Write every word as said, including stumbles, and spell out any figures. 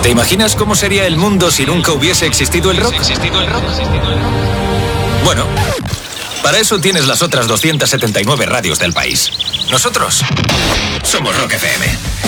¿Te imaginas cómo sería el mundo si nunca hubiese existido el rock? Bueno, para eso tienes las otras doscientas setenta y nueve radios del país. Nosotros somos Rock F M.